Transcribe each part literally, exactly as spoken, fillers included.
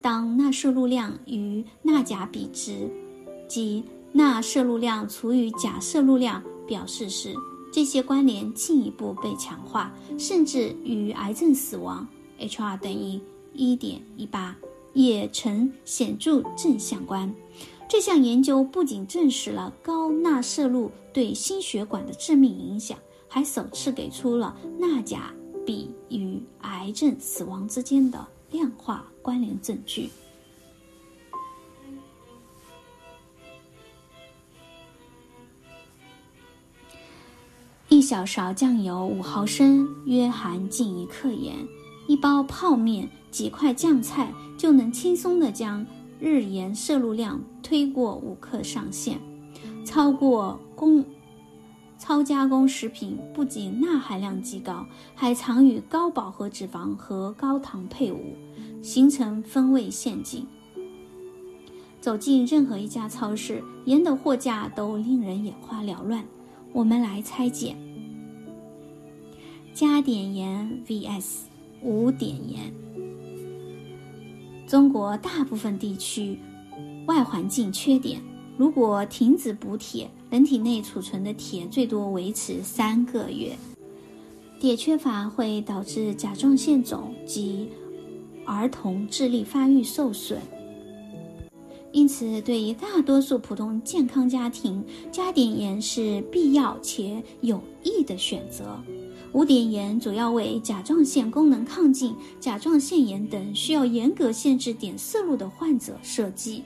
当钠摄入量与钠钾比值，即钠摄入量除以钾摄入量表示时，这些关联进一步被强化，甚至与癌症死亡 H R 等于 一点一八 也呈显著正相关。这项研究不仅证实了高钠摄入对心血管的致命影响，还首次给出了钠钾比与癌症死亡之间的量化关联证据。一小勺酱油五毫升约含近一克盐，一包泡面几块酱菜就能轻松地将日盐摄入量推过五克上限。超过工超加工食品不仅钠含量极高，还常与高饱和脂肪和高糖配伍，形成风味陷阱。走进任何一家超市，盐的货架都令人眼花缭乱。我们来拆解加碘盐 V S 无碘盐。中国大部分地区外环境缺碘，如果停止补铁，人体内储存的铁最多维持三个月。铁缺乏会导致甲状腺肿及儿童智力发育受损，因此对于大多数普通健康家庭，加碘盐是必要且有益的选择。无碘盐主要为甲状腺功能亢进、甲状腺炎等需要严格限制碘摄入的患者设计。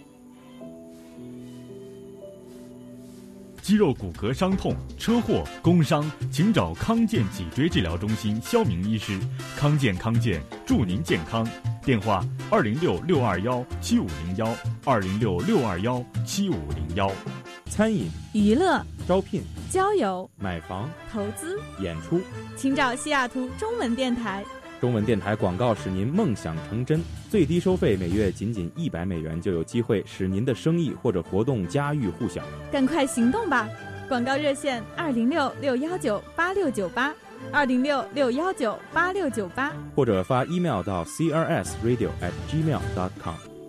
肌肉骨骼伤痛、车祸、工伤，请找康健脊椎治疗中心肖明医师。康健康健，祝您健康。电话：二零六六二幺七五零幺，二零六六二幺七五零幺。 餐饮、 娱乐、 招聘、 交友、 买房、 投资、 演出， 请找西雅图中文电台。 中文电台广告使您梦想成真，最低收费每月仅仅一百美元，就有机会使您的生意或者活动家喻户晓。 赶快行动吧！广告热线二零六六幺九八六九八，二零六六幺九八六九八， 或者发 email 到 c r s radio at gmail dot com。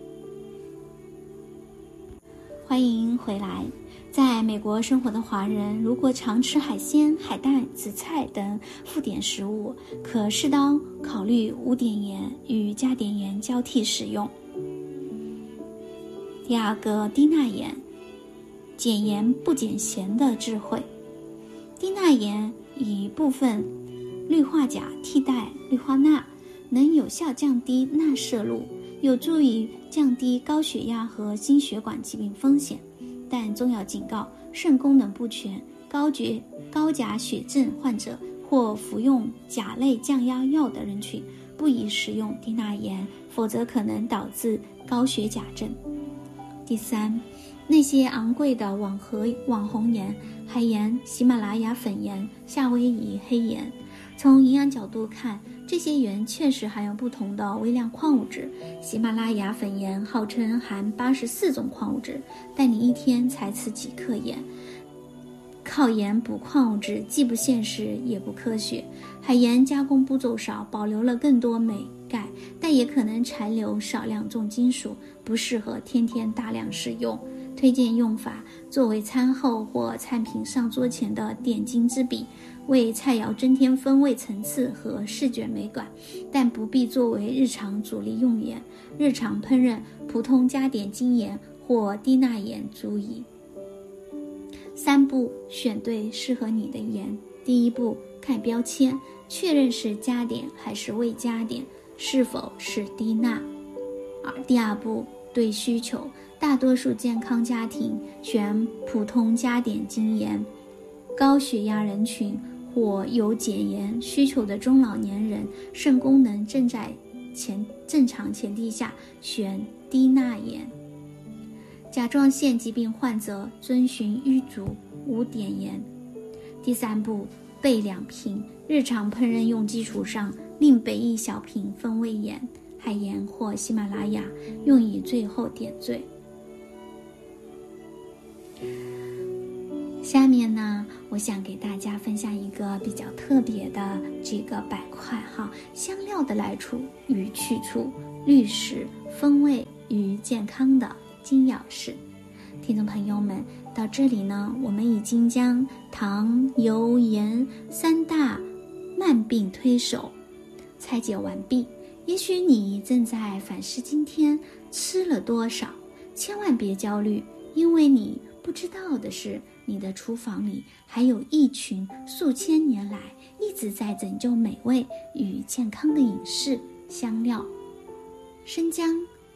欢迎回来。在美国生活的华人，如果常吃海鲜、海带、紫菜等富碘食物，可适当考虑无碘盐与加碘盐交替使用。第二个，低钠盐，减盐不减咸的智慧。低钠盐以部分氯化钾替代氯化钠，能有效降低钠摄入，有助于降低高血压和心血管疾病风险。但重要警告，肾功能不全、高血高钾血症患者或服用钾类降压药的人群不宜食用低钠盐，否则可能导致高血钾症。第三，那些昂贵的网红网红盐、海盐、喜马拉雅粉盐、夏威夷黑盐，从营养角度看，这些盐确实含有不同的微量矿物质。喜马拉雅粉盐号称含八十四种矿物质，但你一天才吃几克盐，靠盐补矿物质既不现实也不科学。海盐加工步骤少，保留了更多镁、钙，但也可能残留少量重金属，不适合天天大量使用。推荐用法作为餐后或餐品上桌前的点睛之笔，为菜肴增添风味层次和视觉美感，但不必作为日常主力用盐。日常烹饪，普通加点精盐或低钠盐足矣。三步选对适合你的盐。第一步，看标签，确认是加碘还是未加碘，是否是低钠。第二步，对需求，大多数健康家庭选普通加碘精盐，高血压人群或有减盐需求的中老年人，肾功能正在前正常前提下选低钠盐。甲状腺疾病患者遵循医嘱无碘盐。第三步，备两瓶，日常烹饪用基础上另备一小瓶风味盐，海盐或喜马拉雅，用以最后点缀。 下面呢，我想给大家分享一个比较特别的这个板块哈，香料的来处与去处、历史、风味与健康的金钥匙。听众朋友们，到这里呢，我们已经将糖、油、盐三大慢病推手拆解完毕。也许你正在反思今天吃了多少，千万别焦虑，因为你不知道的是，你的厨房里还有一群数千年来一直在拯救美味与健康的饮食香料。生姜，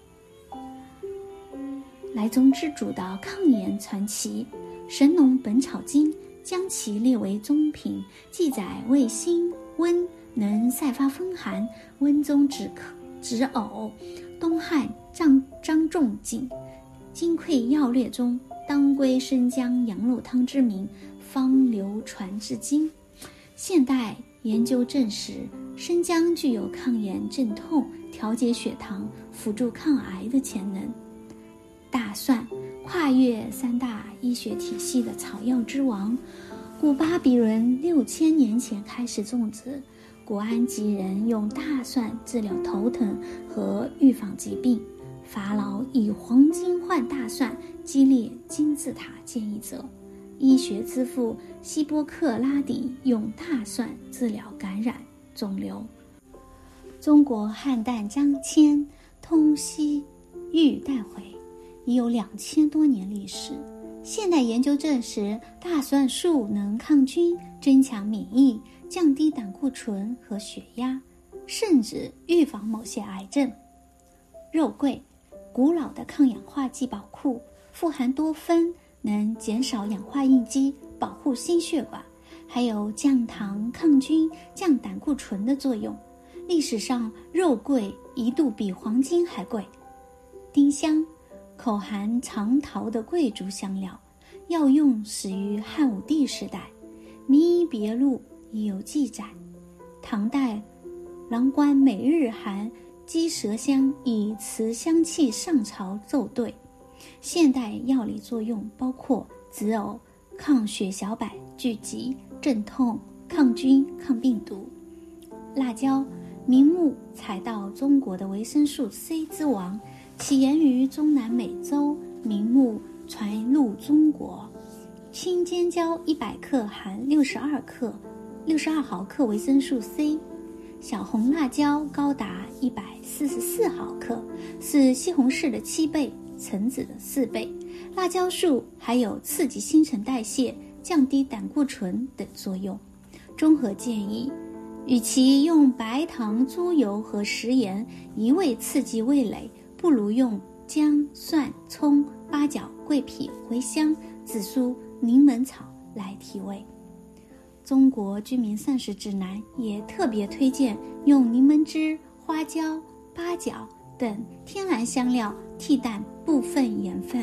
来宗之主的抗炎传奇，《神农本草经》将其列为中品，记载味辛温，能散发风寒，温中止咳止呕。东汉张张仲景《金匮要略》中当归生姜羊肉汤之名方流传至今。现代研究证实，生姜具有抗炎镇痛、调节血糖、辅助抗癌的潜能。大蒜，跨越三大医学体系的草药之王，古巴比伦六千年前开始种植，古埃及人用大蒜治疗头疼和预防疾病。法老以黄金换大蒜，激励金字塔建议者。医学之父希波克拉底用大蒜治疗感染、肿瘤。中国汉代张骞通西域带回，已有两千多年历史。现代研究证实，大蒜素能抗菌、增强免疫、降低胆固醇和血压，甚至预防某些癌症。肉桂，古老的抗氧化剂宝库，富含多酚，能减少氧化应激，保护心血管，还有降糖、抗菌、降胆固醇的作用。历史上，肉桂一度比黄金还贵。丁香，口含长桃的贵族香料，药用始于汉武帝时代，《名医别录》已有记载。唐代郎官每日含鸡舌香，以持香气上朝奏对。现代药理作用包括止呕、抗血小板聚集、镇痛、抗菌、抗病毒。辣椒，明目采到中国的维生素 C 之王，起源于中南美洲，明目传入中国。青尖椒一百克含六十二克、六十二毫克维生素 C。小红辣椒高达一百四十四毫克，是西红柿的七倍，橙子的四倍。辣椒素还有刺激新陈代谢、降低胆固醇等作用。综合建议，与其用白糖、猪油和食盐一味刺激味蕾，不如用姜、蒜、葱、八角、桂皮、茴香、紫苏、柠檬草来提味。中国居民膳食指南也特别推荐用柠檬汁、花椒、八角等天然香料替代部分盐分。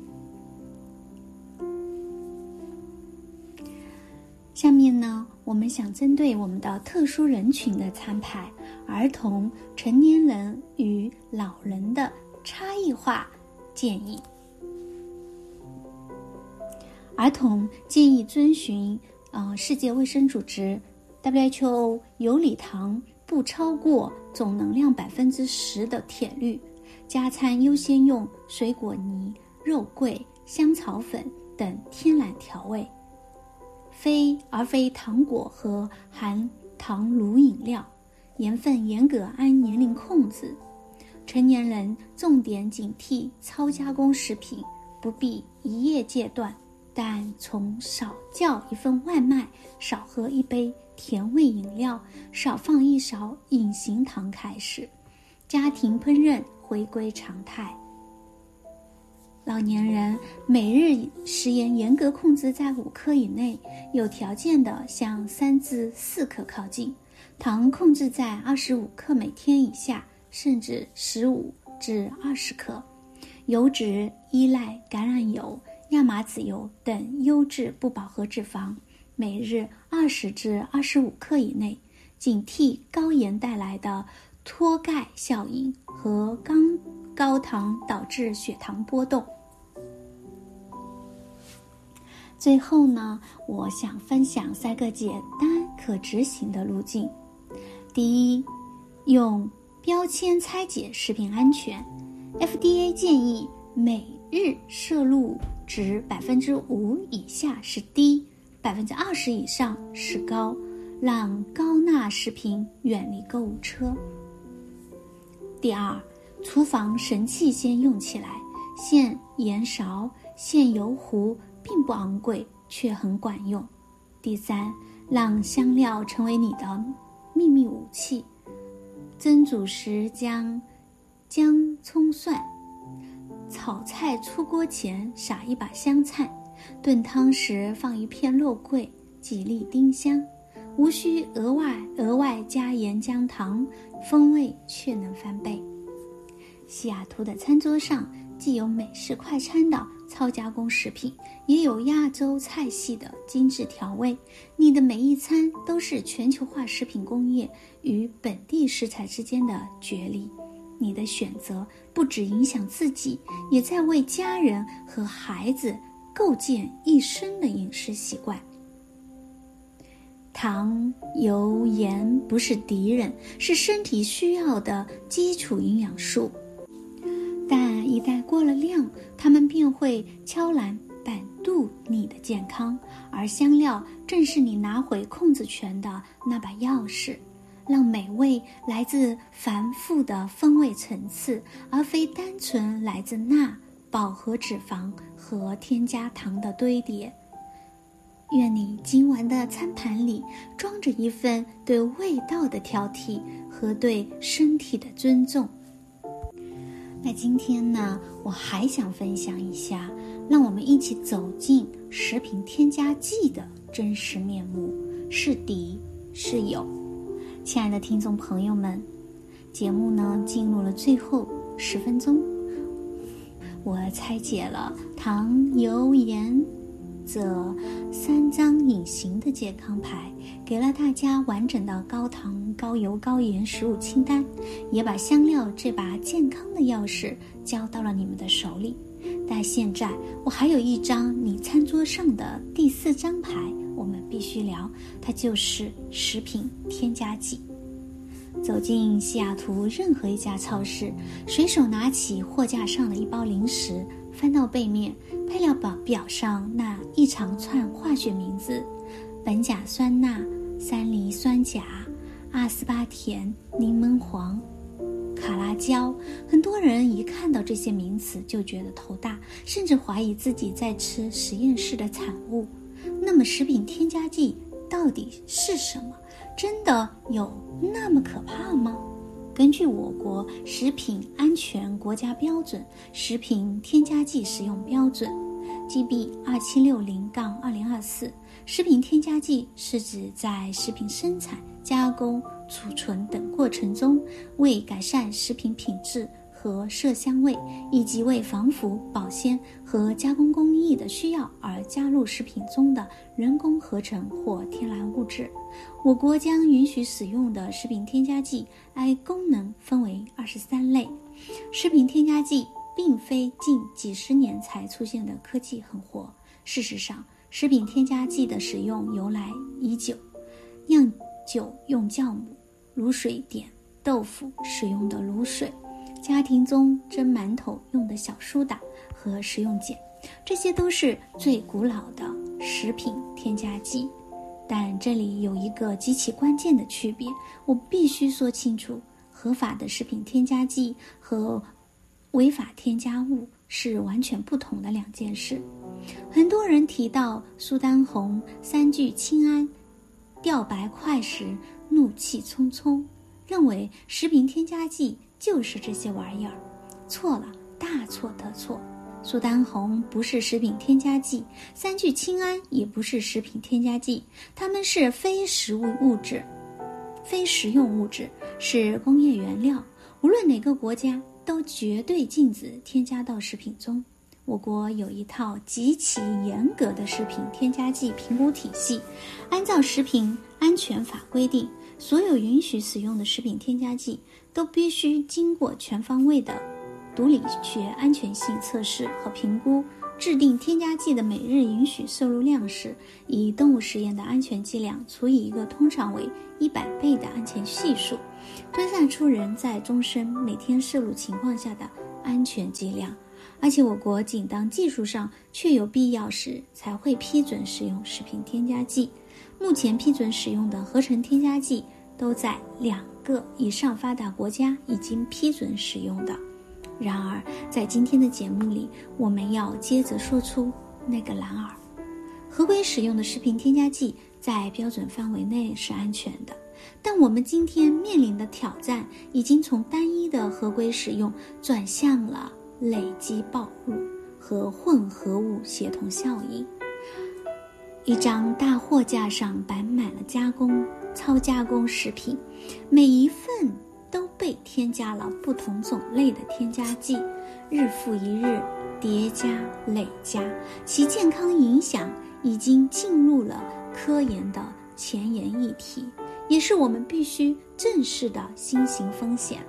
下面呢，我们想针对我们的特殊人群的参排，儿童、成年人与老人的差异化建议。儿童建议遵循呃，世界卫生组织 W H O 游离糖不超过总能量百分之十的铁律，加餐优先用水果泥、肉桂、香草粉等天然调味，非而非糖果和含糖乳饮料，盐分严格按年龄控制。成年人重点警惕超加工食品，不必一夜戒断，但从少叫一份外卖、少喝一杯甜味饮料、少放一勺隐形糖开始，家庭烹饪回归常态。老年人每日食盐严格控制在五克以内，有条件的向三至四克靠近，糖控制在二十五克每天以下，甚至十五至二十克。油脂依赖橄榄油、亚麻籽油等优质不饱和脂肪，每日二十至二十五克以内，警惕高盐带来的脱钙效应和高高糖导致血糖波动。 最后呢，我想分享三个简单可执行的路径。第一，用标签拆解食品安全。 F D A 建议每日摄入值百分之五以下是低，百分之二十以上是高，让高钠食品远离购物车。第二，厨房神器先用起来，现盐勺、现油壶并不昂贵，却很管用。第三，让香料成为你的秘密武器。蒸煮时将姜、葱、蒜，炒菜出锅前撒一把香菜，炖汤时放一片肉桂，几粒丁香，无需额外额外加盐姜糖，风味却能翻倍。西雅图的餐桌上既有美式快餐的超加工食品，也有亚洲菜系的精致调味。你的每一餐都是全球化食品工业与本地食材之间的角力。你的选择不只影响自己，也在为家人和孩子构建一生的饮食习惯。糖、油、盐不是敌人，是身体需要的基础营养素。但一旦过了量，它们便会悄然摆渡你的健康，而香料正是你拿回控制权的那把钥匙，让美味来自繁复的风味层次，而非单纯来自钠、饱和脂肪和添加糖的堆叠。愿你今晚的餐盘里装着一份对味道的挑剔和对身体的尊重。那今天呢，我还想分享一下，让我们一起走进食品添加剂的真实面目，是敌是友。亲爱的听众朋友们，节目呢进入了最后十分钟，我拆解了糖、油、盐这三张隐形的健康牌，给了大家完整的高糖、高油、高盐食物清单，也把香料这把健康的钥匙交到了你们的手里。但现在我还有一张你餐桌上的第四张牌，我们必须聊，它就是食品添加剂。走进西雅图任何一家超市，随手拿起货架上的一包零食，翻到背面，配料表表上那一长串化学名字：苯甲酸钠、三梨酸钾、阿斯巴甜、柠檬黄、卡拉胶。很多人一看到这些名词就觉得头大，甚至怀疑自己在吃实验室的产物。那么食品添加剂到底是什么？真的有那么可怕吗？根据我国食品安全国家标准食品添加剂使用标准 G B 二七六零二零二四，食品添加剂是指在食品生产、加工、储存等过程中，为改善食品品质和色香味，以及为防腐、保鲜和加工工艺的需要而加入食品中的人工合成或天然物质。我国将允许使用的食品添加剂按功能分为二十三类。食品添加剂并非近几十年才出现的科技狠活，事实上，食品添加剂的使用由来已久。酿酒用酵母，卤水点豆腐使用的卤水，家庭中蒸馒头用的小苏打和食用碱，这些都是最古老的食品添加剂。但这里有一个极其关键的区别，我必须说清楚，合法的食品添加剂和违法添加物是完全不同的两件事。很多人提到苏丹红、三聚氰胺、吊白块时怒气冲冲，认为食品添加剂就是这些玩意儿。错了，大错特错。苏丹红不是食品添加剂，三聚氰胺也不是食品添加剂，它们是非食物物质、非食用物质，是工业原料。无论哪个国家都绝对禁止添加到食品中。我国有一套极其严格的食品添加剂评估体系，按照食品安全法规定，所有允许使用的食品添加剂都必须经过全方位的毒理学安全性测试和评估， 制定添加剂的每日允许摄入量时，以动物实验的安全剂量除以一个通常为一百倍的安全系数，推算出人在终身每天摄入情况下的安全剂量。而且我国仅当技术上确有必要时才会批准使用食品添加剂。目前批准使用的合成添加剂都在两个以上发达国家已经批准使用的。然而在今天的节目里，我们要接着说出那个然而。合规使用的食品添加剂在标准范围内是安全的，但我们今天面临的挑战已经从单一的合规使用转向了累积暴露和混合物协同效应。一张大货架上摆满了加工、超加工食品，每一份都被添加了不同种类的添加剂，日复一日叠加累加，其健康影响已经进入了科研的前沿议题，也是我们必须正视的新型风险。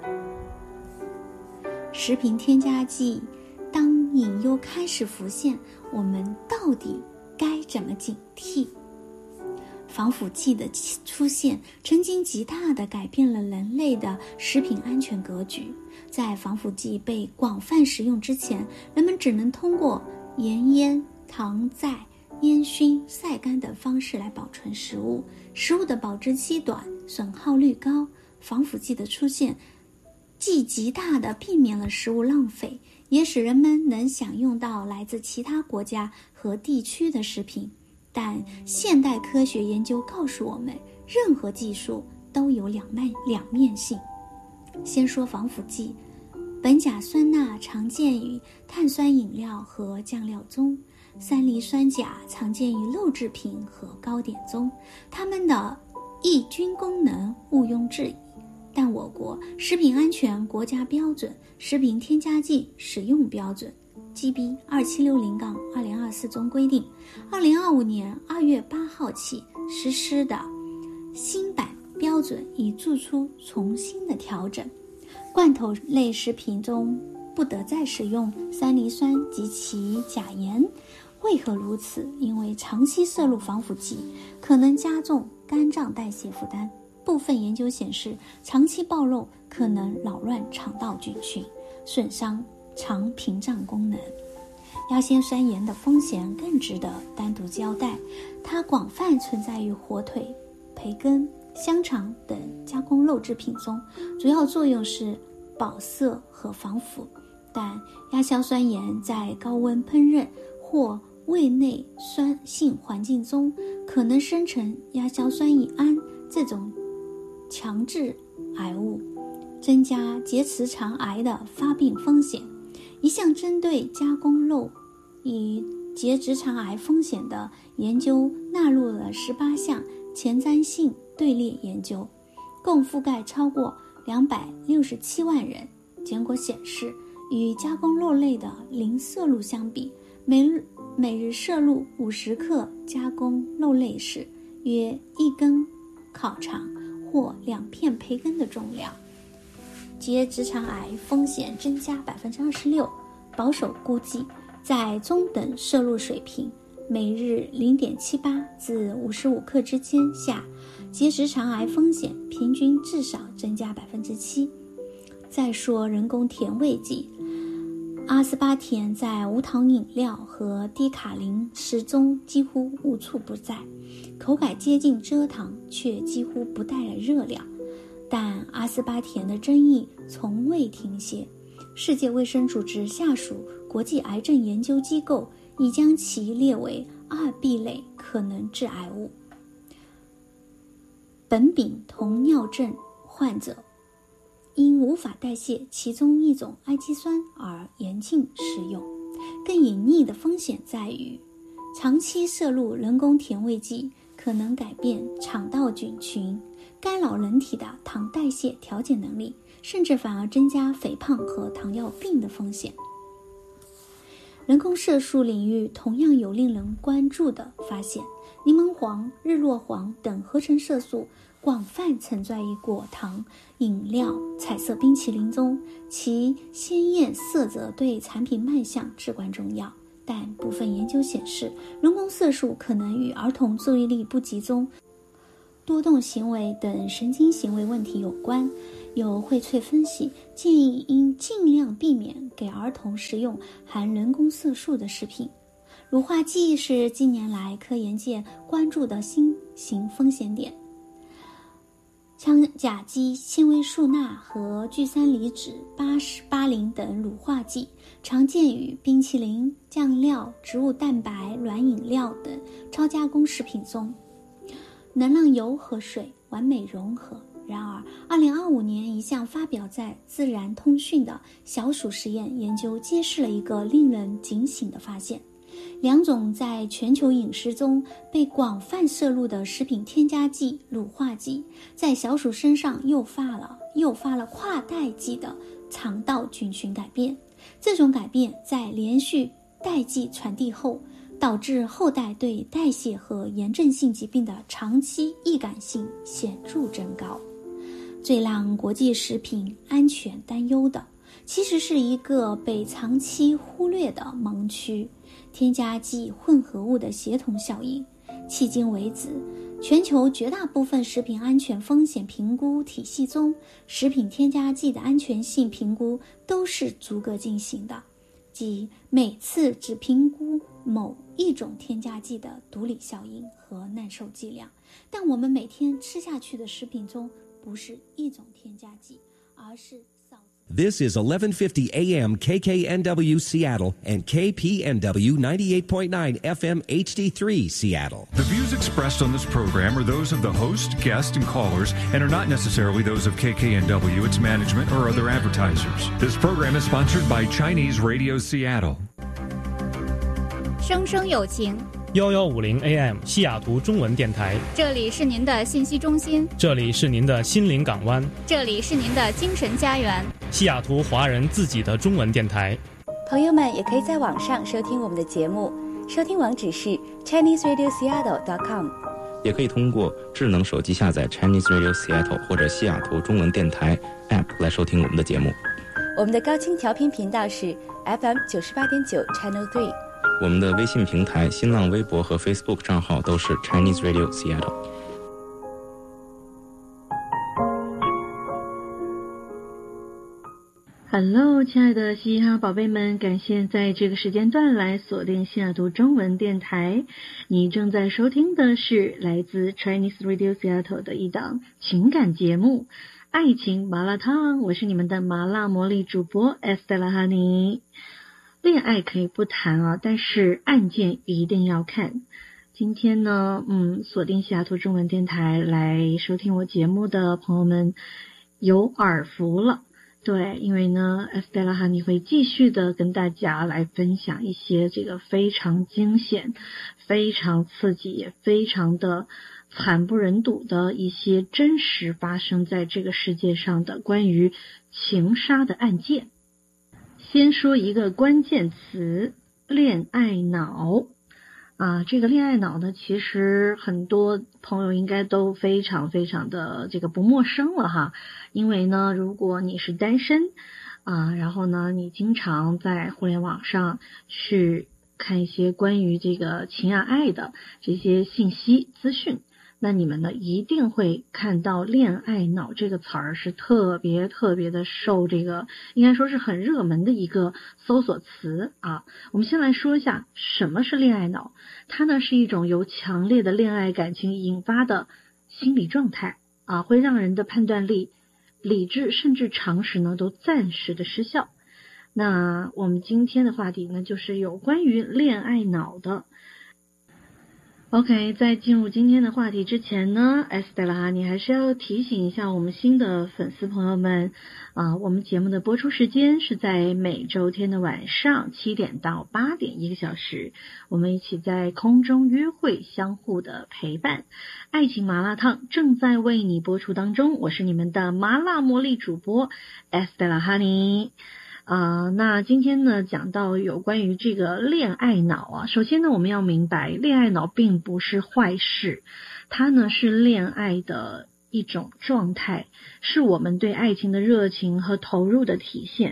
食品添加剂当隐忧开始浮现，我们到底该怎么警惕？防腐剂的出现曾经极大地改变了人类的食品安全格局。在防腐剂被广泛使用之前，人们只能通过盐腌、糖载、烟熏、晒干等方式来保存食物，食物的保质期短，损耗率高。防腐剂的出现既极大地避免了食物浪费，也使人们能享用到来自其他国家和地区的食品。但现代科学研究告诉我们，任何技术都有两面两面性。先说防腐剂，苯甲酸钠常见于碳酸饮料和酱料中，三氯酸钾常见于肉制品和糕点中，它们的抑菌功能毋庸置疑。但我国食品安全国家标准食品添加剂使用标准 G B 二七六零杠二零二四 中规定，二零二五年二月八号起实施的新版标准已做出重新的调整。罐头类食品中不得再使用三氯酸及其甲盐。为何如此？因为长期摄入防腐剂可能加重肝脏代谢负担。部分研究显示，长期暴露可能扰乱肠道菌群，损伤肠屏障功能。亚硝酸盐的风险更值得单独交代，它广泛存在于火腿、培根、香肠等加工肉制品中，主要作用是保色和防腐。但亚硝酸盐在高温烹饪或胃内酸性环境中可能生成亚硝酸乙胺这种强致癌物，增加结直肠癌的发病风险。一项针对加工肉与结直肠癌风险的研究纳入了十八项前瞻性队列研究，共覆盖超过两百六十七万人。结果显示，与加工肉类的零摄入相比，每日每日摄入五十克加工肉类时，约一根烤肠或两片培根的重量，结直肠癌风险增加 百分之二十六。 保守估计，在中等摄入水平每日 零点七八 至五十五克之间下，结直肠癌风险平均至少增加 百分之七。 再说人工甜味剂，阿斯巴甜在无糖饮料和低卡零食中几乎无处不在，口感接近蔗糖，却几乎不带来热量。但阿斯巴甜的争议从未停歇，世界卫生组织下属国际癌症研究机构已将其列为二 B 类可能致癌物。苯丙酮尿症患者因无法代谢其中一种氨基酸而严禁食用。更隐匿的风险在于，长期摄入人工甜味剂可能改变肠道菌群，干扰人体的糖代谢调节能力，甚至反而增加肥胖和糖尿病的风险。人工色素领域同样有令人关注的发现，柠檬黄、日落黄等合成色素广泛存在于果糖、饮料、彩色冰淇淋中，其鲜艳色泽对产品卖相至关重要。 但部分研究显示，人工色素可能与儿童注意力不集中、多动行为等神经行为问题有关。有荟萃分析建议应尽量避免给儿童食用含人工色素的食品。乳化剂是近年来科研界关注的新型风险点。羟甲基纤维素钠和聚三离酯八十八磷等乳化剂常见于冰淇淋、酱料、植物蛋白、软饮料等超加工食品中，能让油和水完美融合。然而二零二五年一项发表在《自然通讯》的小鼠实验研究揭示了一个令人警醒的发现：两种在全球饮食中被广泛摄入的食品添加剂乳化剂，在小鼠身上诱发了诱发了跨代际的肠道菌群改变。这种改变在连续代际传递后，导致后代对代谢和炎症性疾病的长期易感性显著增高。最让国际食品安全担忧的，其实是一个被长期忽略的盲区：添加剂混合物的协同效应。迄今为止，全球绝大部分食品安全风险评估体系中，食品添加剂的安全性评估都是逐个进行的，即每次只评估某一种添加剂的毒理效应和耐受剂量。但我们每天吃下去的食品中不是一种添加剂，而是少。 This is eleven fifty A M K K N W Seattle and K P N W ninety-eight point nine F M H D three Seattle. The views expressed on this program are those of the host, guest, and callers and are not necessarily those of K K N W, its management, or other advertisers. This program is sponsored by Chinese Radio Seattle. 生生有情幺幺五零 A M 西雅图中文电台， 这里是您的信息中心， 这里是您的心灵港湾， 这里是您的精神家园， 西雅图华人自己的中文电台。 朋友们也可以在网上收听我们的节目，收听网址是 Chinese Radio Seattle dot com， 也可以通过智能手机下载 Chinese Radio Seattle 或者西雅图中文电台 App 来收听我们的节目。 我们的高清调频频道是 F M 九十八点九 Channel three。 我们的微信平台、新浪微博和 Facebook 账号都是 Chinese Radio Seattle。 Hello， 亲爱的嘻哈宝贝们，感谢在这个时间段来锁定西雅图中文电台。你正在收听的是来自 Chinese Radio Seattle 的一档情感节目《爱情麻辣烫》，我是你们的麻辣魔力主播 Estella Honey。恋爱可以不谈啊，但是案件一定要看。今天呢，嗯，锁定西雅图中文电台来收听我节目的朋友们有耳福了。对，因为呢 Estella Honey 会继续的跟大家来分享一些这个非常惊险、非常刺激，也非常的惨不忍睹的一些真实发生在这个世界上的关于情杀的案件。先说一个关键词，恋爱脑啊，这个恋爱脑呢，其实很多朋友应该都非常非常的这个不陌生了哈，因为呢，如果你是单身啊，然后呢，你经常在互联网上去看一些关于这个情啊爱的这些信息资讯，那你们呢一定会看到恋爱脑这个词儿是特别特别的受这个应该说是很热门的一个搜索词啊。我们先来说一下什么是恋爱脑，它呢是一种由强烈的恋爱感情引发的心理状态啊，会让人的判断力、理智甚至常识呢都暂时的失效。那我们今天的话题呢就是有关于恋爱脑的。OK， 在进入今天的话题之前呢 Estella Honey 还是要提醒一下我们新的粉丝朋友们啊，我们节目的播出时间是在每周天的晚上七点到八点，一个小时，我们一起在空中约会，相互的陪伴。爱情麻辣烫正在为你播出当中，我是你们的麻辣魔力主播 Estella Honey。啊、呃，那今天呢讲到有关于这个恋爱脑啊，首先呢我们要明白，恋爱脑并不是坏事，它呢是恋爱的一种状态，是我们对爱情的热情和投入的体现。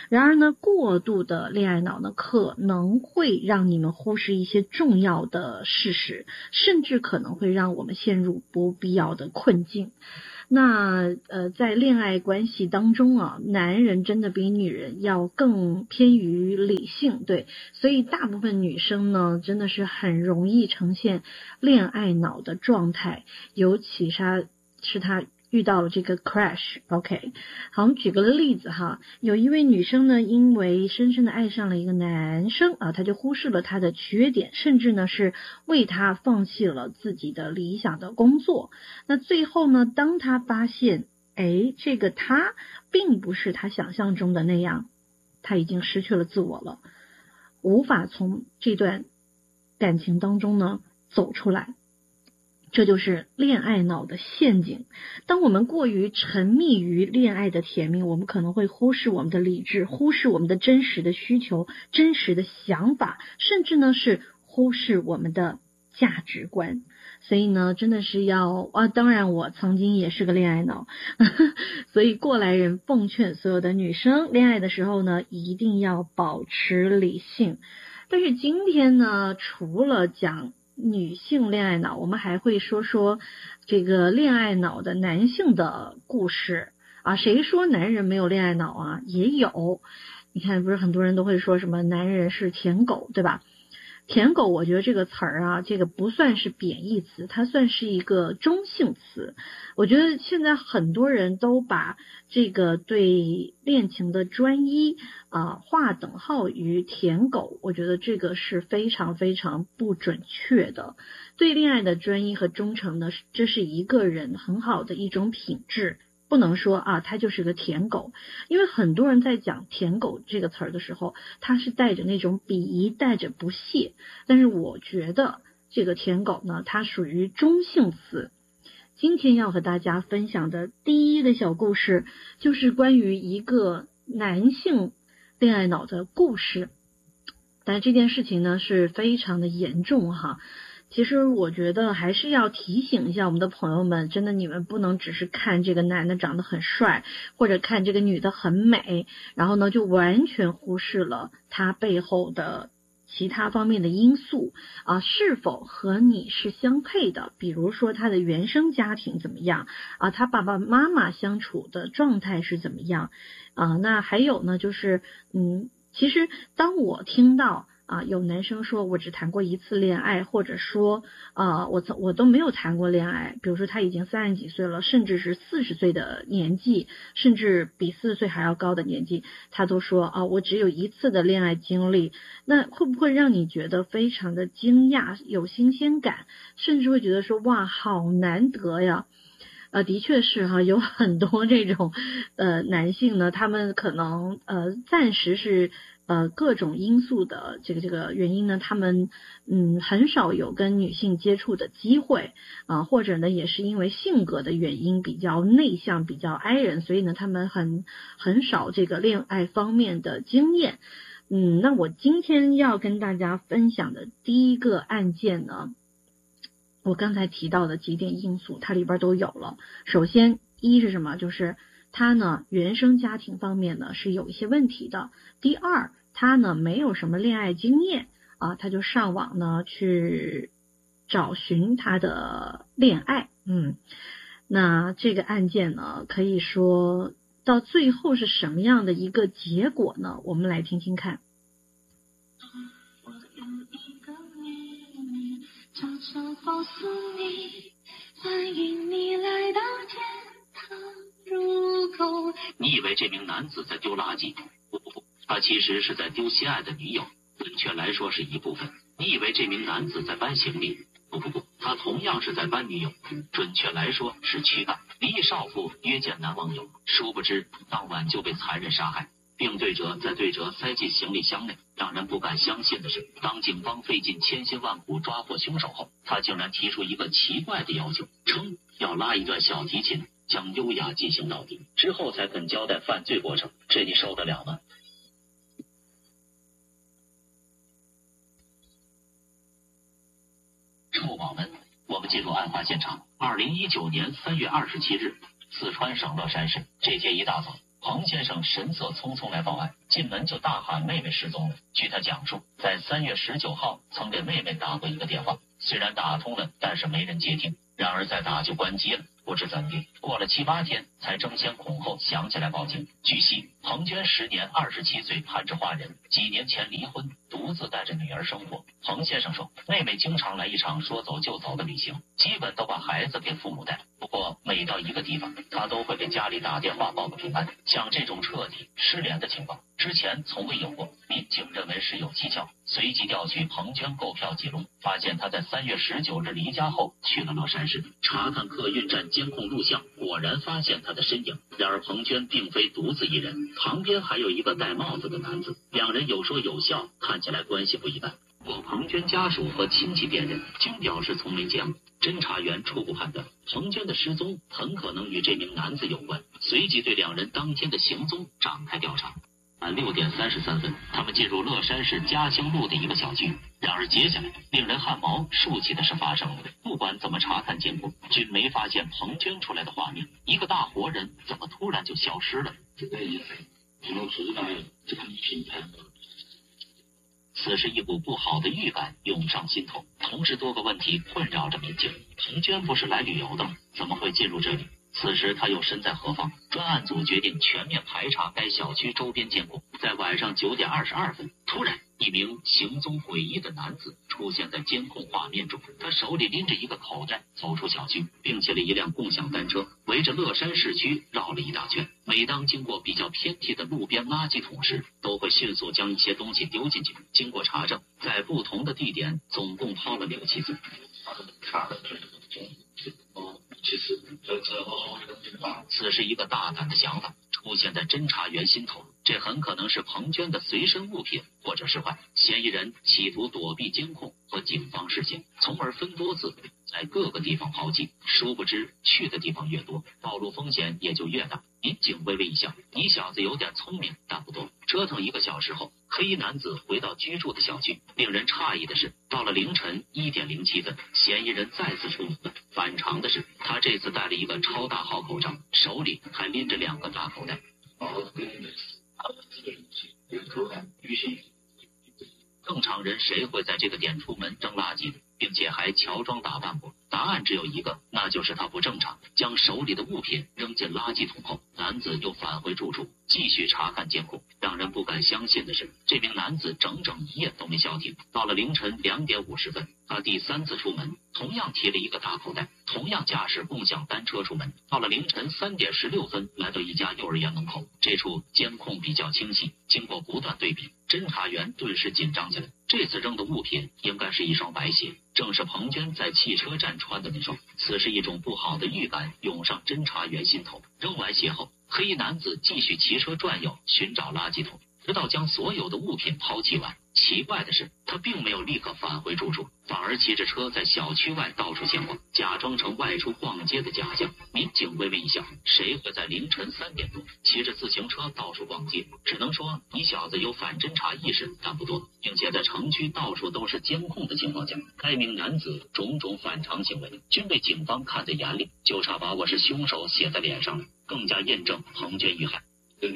然而呢，过度的恋爱脑呢，可能会让你们忽视一些重要的事实，甚至可能会让我们陷入不必要的困境。那呃，在恋爱关系当中啊，男人真的比女人要更偏于理性，对，所以大部分女生呢，真的是很容易呈现恋爱脑的状态，尤其是她是她遇到了这个 crash。OK， 好，我们举个例子哈，有一位女生呢，因为深深的爱上了一个男生啊，她就忽视了他的缺点，甚至呢是为他放弃了自己的理想的工作。那最后呢，当她发现，哎，这个他并不是他想象中的那样，他已经失去了自我了，无法从这段感情当中呢走出来。这就是恋爱脑的陷阱。当我们过于沉迷于恋爱的甜蜜，我们可能会忽视我们的理智，忽视我们的真实的需求、真实的想法，甚至呢是忽视我们的价值观。所以呢，真的是要啊，当然我曾经也是个恋爱脑，呵呵，所以过来人奉劝所有的女生，恋爱的时候呢，一定要保持理性。但是今天呢，除了讲女性恋爱脑，我们还会说说这个恋爱脑的男性的故事啊。谁说男人没有恋爱脑啊？也有。你看，不是很多人都会说什么男人是舔狗，对吧？舔狗，我觉得这个词儿啊，这个不算是贬义词，它算是一个中性词。我觉得现在很多人都把这个对恋情的专一啊、呃、划等号于舔狗，我觉得这个是非常非常不准确的。对恋爱的专一和忠诚呢，这是一个人很好的一种品质。不能说啊，他就是个舔狗，因为很多人在讲舔狗这个词儿的时候，他是带着那种鄙夷，带着不屑。但是我觉得这个舔狗呢，它属于中性词。今天要和大家分享的第一个小故事，就是关于一个男性恋爱脑的故事。但这件事情呢，是非常的严重哈。其实我觉得还是要提醒一下我们的朋友们，真的你们不能只是看这个男的长得很帅，或者看这个女的很美，然后呢就完全忽视了他背后的其他方面的因素啊，是否和你是相配的，比如说他的原生家庭怎么样啊，他爸爸妈妈相处的状态是怎么样啊，那还有呢就是嗯，其实当我听到啊，有男生说我只谈过一次恋爱，或者说啊，我我都没有谈过恋爱，比如说他已经三十几岁了，甚至是四十岁的年纪，甚至比四十岁还要高的年纪，他都说啊，我只有一次的恋爱经历。那会不会让你觉得非常的惊讶，有新鲜感，甚至会觉得说哇，好难得呀？呃，的确是哈，有很多这种呃男性呢，他们可能呃暂时是呃各种因素的这个这个原因呢，他们嗯很少有跟女性接触的机会啊、呃，或者呢也是因为性格的原因比较内向，比较 I 人，所以呢他们很很少这个恋爱方面的经验。嗯，那我今天要跟大家分享的第一个案件呢，我刚才提到的几点因素，它里边都有了。首先，一是什么？就是他呢原生家庭方面呢是有一些问题的。第二，他呢没有什么恋爱经验啊，他就上网呢去找寻他的恋爱。嗯，那这个案件呢，可以说到最后是什么样的一个结果呢？我们来听听看。 悄悄告诉你，欢迎你来到天堂入口。 你以为这名男子在丢垃圾？不不不，他其实是在丢心爱的女友，准确来说是一部分。你以为这名男子在搬行李？不不不，他同样是在搬女友，准确来说是驱赶。离异少妇约见男网友，殊不知当晚就被残忍杀害，并对折在对折塞进行李箱内。让人不敢相信的是，当警方费尽千辛万苦抓获凶手后，他竟然提出一个奇怪的要求，称要拉一段小提琴，将优雅进行到底，之后才肯交代犯罪过程。这你受得了吗？臭网们，我们进入案发现场。二零一九年三月二十七日，四川省乐山市。这天一大早， 彭先生神色匆匆来报案，进门就大喊妹妹失踪了。据他讲述，在三月十九号曾给妹妹打过一个电话，虽然打通了，但是没人接听，然而再打就关机了。不知怎地，过了七八天才争先恐后想起来报警。据悉，彭娟时年二十七岁，攀枝花人，几年前离婚，独自带着女儿生活。彭先生说，妹妹经常来一场说走就走的旅行，基本都把孩子给父母带。不过每到一个地方，他都会给家里打电话报个平安。像这种彻底失联的情况，之前从未有过。民警认为事有蹊跷，随即调取彭娟购票记录，发现她在三月十九日离家后去了乐山市，查看客运站监控录像，果然发现她的身影。然而彭娟并非独自一人，旁边还有一个戴帽子的男子，两人有说有笑，看起来关系不一般。不过彭娟家属和亲戚辨认，均表示从没见过。侦查员初步判断，彭娟的失踪很可能与这名男子有关，随即对两人当天的行踪展开调查。晚六点三十三分，他们进入乐山市嘉兴路的一个小区。然而接下来令人汗毛竖起的事发生了，不管怎么查看监控，均没发现彭娟出来的画面。一个大活人怎么突然就消失了？此时一股不好的预感涌上心头，同时多个问题困扰着民警。彭娟不是来旅游的吗？怎么会进入这里？此时他又身在何方？专案组决定全面排查该小区周边监控。在晚上九点二十二分，突然一名行踪诡异的男子出现在监控画面中，他手里拎着一个口袋走出小区，并骑了一辆共享单车，围着乐山市区绕了一大圈。每当经过比较偏僻的路边垃圾桶时，都会迅速将一些东西丢进去。经过查证，在不同的地点总共抛了六七次。此时一个大胆的想法出现在侦查员心头，这很可能是彭娟的随身物品或者是坏。嫌疑人企图躲避监控和警方视线，从而分多次在各个地方抛弃，殊不知去的地方越多，暴露风险也就越大。民警微微一笑，你小子有点聪明，但不多。折腾一个小时后，黑衣男子回到居住的小区。令人诧异的是，到了凌晨一点零七分，嫌疑人再次出门了。反常的是，他这次戴了一个超大号口罩，手里还拎着两个大口袋。正常人谁会在这个点出门扔垃圾的，并且还乔装打扮过？答案只有一个，那就是他不正常。将手里的物品扔进垃圾桶后，男子又返回住处，继续查看监控。让人不敢相信的是，这名男子整整一夜都没消停。到了凌晨两点五十分，他第三次出门，同样提了一个大口袋，同样驾驶共享单车出门。到了凌晨三点十六分，来到一家幼儿园门口，这处监控比较清晰。经过不断对比，侦查员顿时紧张起来。这次扔的物品应该是一双白鞋，正是彭娟在汽车站穿的那双。此时一种不好的预感涌上侦查员心头。扔完鞋后，黑衣男子继续骑车转悠，寻找垃圾桶，直到将所有的物品抛弃完。奇怪的是，他并没有立刻返回住处，反而骑着车在小区外到处闲逛，假装成外出逛街的假象。民警微微一笑，谁会在凌晨三点多骑着自行车到处逛街？只能说你小子有反侦查意识，但不多，并且在城区到处都是监控的情况下，该名男子种种反常行为均被警方看在眼里，就差把我是凶手写在脸上了，更加验证彭娟遇害。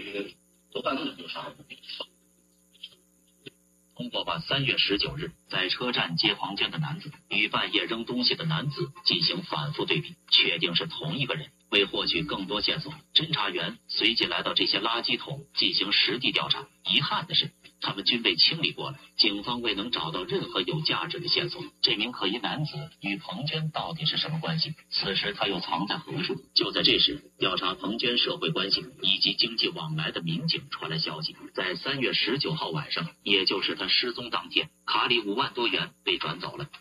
通过把三月十九日在车站接黄娟的男子与半夜扔东西的男子进行反复对比，确定是同一个人。为获取更多线索，侦查员随即来到这些垃圾桶进行实地调查。遗憾的是，他们均被清理过了，警方未能找到任何有价值的线索。这名可疑男子与彭娟到底是什么关系？此时他又藏在何处？就在这时，调查彭娟社会关系以及经济往来的民警传来消息，在三月十九号晚上，也就是他失踪当天，卡里五万多元被转走了。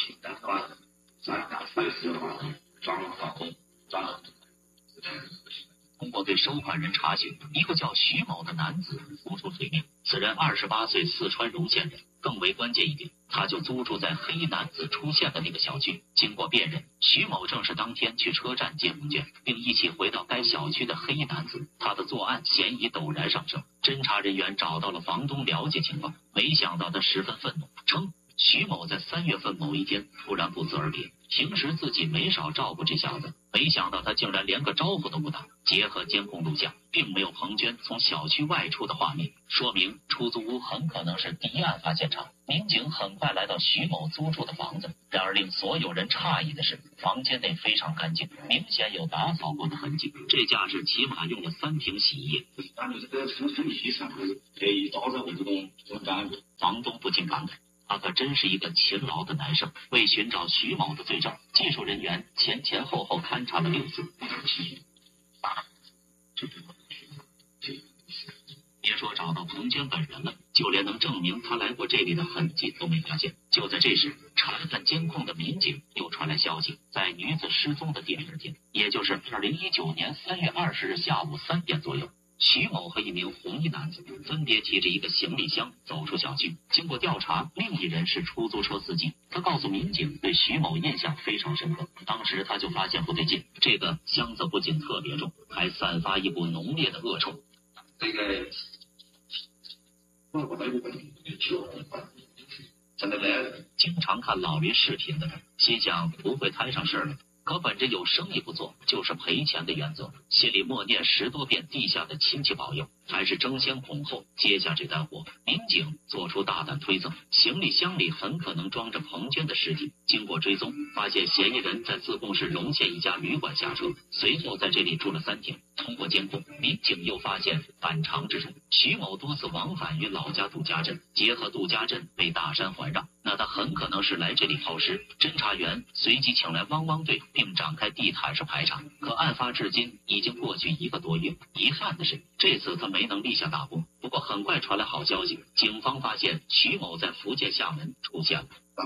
通过对收款人查询，一个叫徐某的男子浮出水面。此人二十八岁，四川荣县人。更为关键一点，他就租住在黑衣男子出现的那个小区。经过辨认，徐某正是当天去车站接彭娟，并一起回到该小区的黑衣男子。他的作案嫌疑陡然上升。侦查人员找到了房东了解情况，没想到他十分愤怒，称徐某在三月份某一天突然不辞而别，平时自己没少照顾这小子，没想到他竟然连个招呼都不打。结合监控录像，并没有彭娟从小区外出的画面，说明出租屋很可能是第一案发现场。民警很快来到徐某租住的房子，然而令所有人诧异的是，房间内非常干净，明显有打扫过的痕迹。这架势起码用了三瓶洗衣液。房东不禁感慨，他可真是一个勤劳的男生。为寻找徐某的罪证，技术人员前前后后勘察了六次。别说找到彭娟本人了，就连能证明他来过这里的痕迹都没发现。就在这时，查看监控的民警又传来消息，在女子失踪的第二天，也就是二零一九年三月二十日下午三点左右，徐某和一名红衣男子分别提着一个行李箱走出小区。经过调查，另一人是出租车司机，他告诉民警对徐某印象非常深刻。当时他就发现不对劲，这个箱子不仅特别重，还散发一股浓烈的恶臭。这个经常看老林视频的人心想不会摊上事了，可本着有生意不做就是赔钱的原则，心里默念十多遍地下的亲戚保佑，还是争先恐后接下这单活。民警做出大胆推测，行李箱里很可能装着彭娟的尸体。经过追踪，发现嫌疑人在自贡市荣县一家旅馆下车，随后在这里住了三天。通过监控，民警又发现反常之处，徐某多次往返于老家杜家镇，结合杜家镇被大山环绕，那他很可能是来这里抛尸。侦查员随即请来汪汪队，并展开地毯式排查。可案发至今已经过去一个多月，遗憾的是，这次他没能立下大功。不过很快传来好消息，警方发现徐某在福建厦门出现了。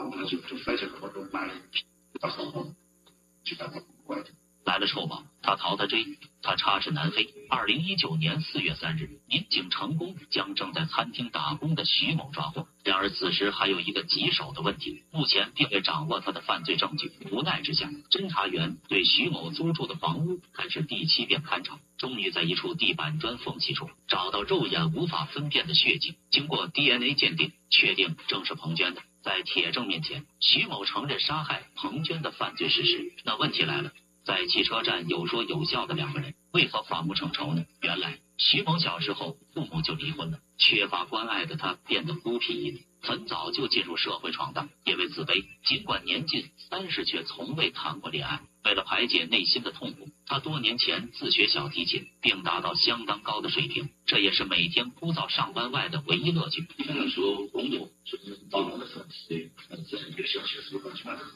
来了臭宝，他逃他追，他插翅难飞。二零一九年四月三日，民警成功将正在餐厅打工的徐某抓获。然而此时还有一个棘手的问题，目前并未掌握他的犯罪证据。无奈之下，侦查员对徐某租住的房屋开始第七遍勘查，终于在一处地板砖缝隙处找到肉眼无法分辨的血迹。经过 D N A 鉴定，确定正是彭娟的。在铁证面前，徐某承认杀害彭娟的犯罪事实。那问题来了，在汽车站有说有笑的两个人，为何反目成仇呢？原来徐某小时候父母就离婚了，缺乏关爱的他变得孤僻一点，很早就进入社会闯荡。因为自卑，尽管年近三十，却从未谈过恋爱。为了排解内心的痛苦，他多年前自学小提琴，并达到相当高的水平，这也是每天枯燥上班外的唯一乐趣。那时候工作是帮忙的时候，对，这一个小学时候去买的。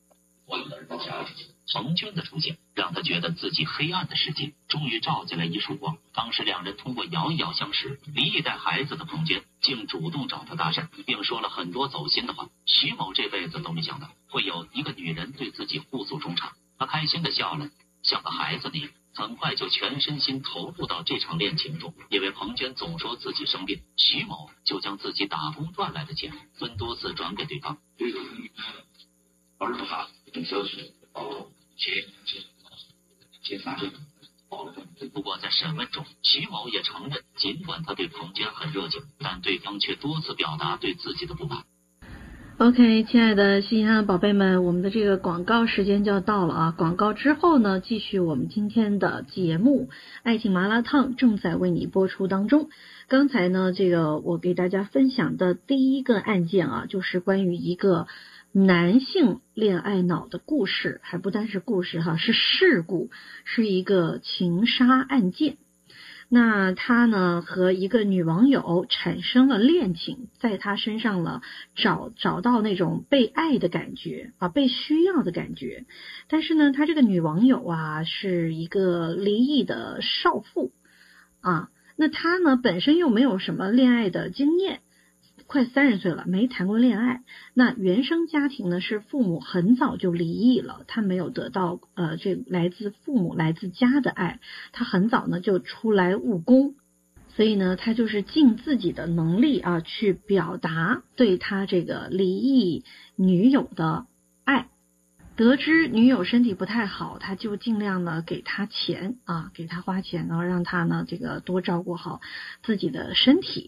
彭娟的出现让他觉得自己黑暗的世界终于照进来一束光。当时两人通过摇一摇相识，离异带孩子的彭娟竟主动找他搭讪，并说了很多走心的话。徐某这辈子都没想到会有一个女人对自己互诉衷肠，他开心的笑了，像个孩子那样，很快就全身心投入到这场恋情中。因为彭娟总说自己生病，徐某就将自己打工赚来的钱分多次转给对方。不过在审问中，徐某也承认，尽管他对彭娟很热情，但对方却多次表达对自己的不满。 OK， 亲爱的西安宝贝们，我们的这个广告时间就要到了啊！广告之后呢，继续我们今天的节目，爱情麻辣烫正在为你播出当中。刚才呢，这个我给大家分享的第一个案件啊，就是关于一个男性恋爱脑的故事，还不单是故事哈，是事故，是一个情杀案件。那他呢和一个女网友产生了恋情，在他身上了找找到那种被爱的感觉啊，被需要的感觉。但是呢，他这个女网友啊是一个离异的少妇啊，那他呢本身又没有什么恋爱的经验。快三十岁了，没谈过恋爱。那原生家庭呢是父母很早就离异了，他没有得到呃这来自父母来自家的爱，他很早呢就出来务工，所以呢他就是尽自己的能力啊去表达对他这个离异女友的爱。得知女友身体不太好，他就尽量的给她钱啊，给她花钱，然后让她呢这个多照顾好自己的身体。